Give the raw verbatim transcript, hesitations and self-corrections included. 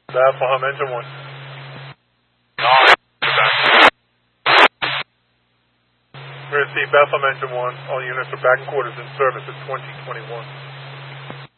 Bethlehem, engine one. We're going to see Bethlehem, engine one. All units are back in quarters in service at twenty twenty-one.